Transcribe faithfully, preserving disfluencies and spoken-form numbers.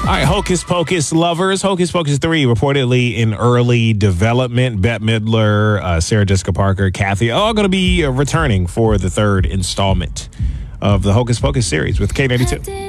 All right, Hocus Pocus lovers. Hocus Pocus three reportedly in early development. Bette Midler, uh, Sarah Jessica Parker, Kathy, all going to be uh, returning for the third installment of the Hocus Pocus series with K ninety-two.